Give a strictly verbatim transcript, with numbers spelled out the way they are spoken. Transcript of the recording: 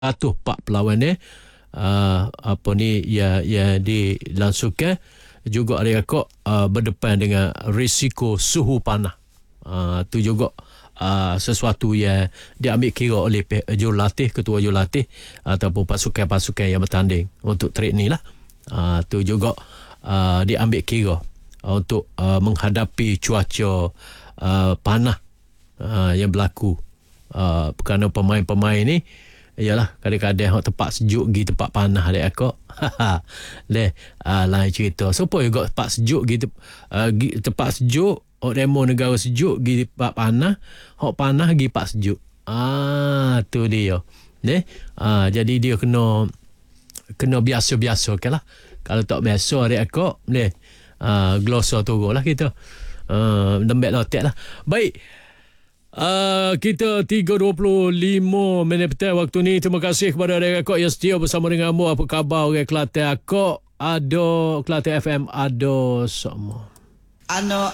Atuh pak perlawanan uh, apa ni ya ya dilangsungkan juga ada kok uh, berdepan dengan risiko suhu panas. Uh, tu juga uh, sesuatu yang diambil kira oleh jurulatih, ketua jurulatih ataupun pasukan-pasukan yang bertanding untuk trade ni lah. Uh, tu juga uh, diambil kira uh, untuk uh, menghadapi cuaca uh, panas uh, yang berlaku uh, kerana pemain-pemain ni ialah kadang-kadang hok tempat sejuk gi tempat panas dek akak. Leh uh, lain cerita. Siapa juga tempat sejuk gi uh, tempat sejuk, hok demo negara sejuk gi tempat panas, hok panas gi tempat sejuk. Ah tu dia. Leh uh, jadi dia kena kena biasa-biasa ke lah. Kalau tak biasa dek akak, leh uh, glosa turunlah kita. Uh, lembek lotek lah. Baik. Uh, kita tiga dua puluh lima minit petang waktu ni. Terima kasih kepada rakyat akak yang setia bersama dengan mu. Apa khabar orang Kelantan akak? Ada Kelantan F M, ada semua. Ano